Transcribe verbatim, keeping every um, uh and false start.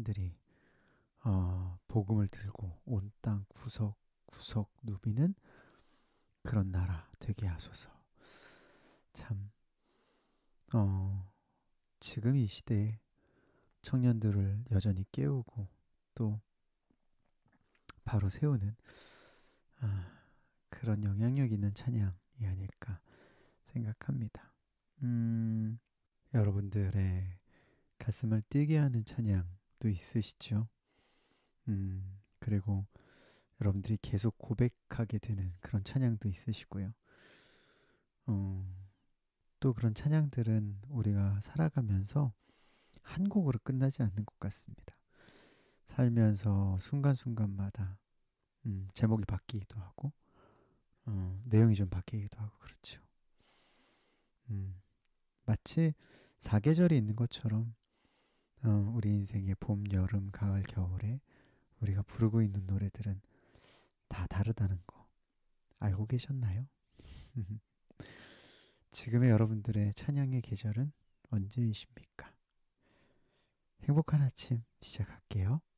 청년들이 어, 복음을 들고 온 땅 구석구석 누비는 그런 나라 되게 하소서. 참, 어, 지금 이 시대에 청년들을 여전히 깨우고 또 바로 세우는 아, 그런 영향력 있는 찬양이 아닐까 생각합니다. 음, 여러분들의 가슴을 뛰게 하는 찬양도 있으시죠? 음, 그리고 여러분들이 계속 고백하게 되는 그런 찬양도 있으시고요. 어, 또 그런 찬양들은 우리가 살아가면서 한 곡으로 끝나지 않는 것 같습니다. 살면서 순간순간마다 음, 제목이 바뀌기도 하고 어, 내용이 좀 바뀌기도 하고 그렇죠. 음, 마치 사계절이 있는 것처럼 어, 우리 인생의 봄, 여름, 가을, 겨울에 우리가 부르고 있는 노래들은 다 다르다는 거 알고 계셨나요? 지금의 여러분들의 찬양의 계절은 언제이십니까? 행복한 아침 시작할게요.